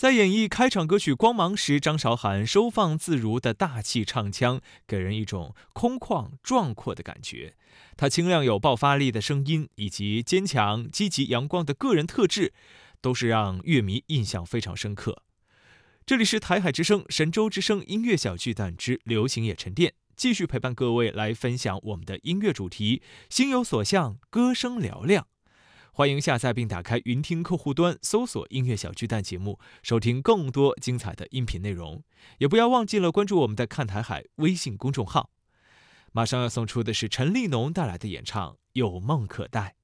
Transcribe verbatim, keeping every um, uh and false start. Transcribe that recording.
在演绎开场歌曲《光芒》时，张韶涵收放自如的大气唱腔，给人一种空旷壮阔的感觉。她清亮有爆发力的声音，以及坚强、积极、阳光的个人特质，都是让乐迷印象非常深刻。这里是台海之声、神州之声音乐小巨蛋之流行也沉淀，继续陪伴各位来分享我们的音乐主题，心有所向，歌声嘹亮。欢迎下载并打开云听客户端，搜索音乐小巨蛋节目，收听更多精彩的音频内容。也不要忘记了关注我们的看台海微信公众号。马上要送出的是陈立农带来的演唱《有梦可待》。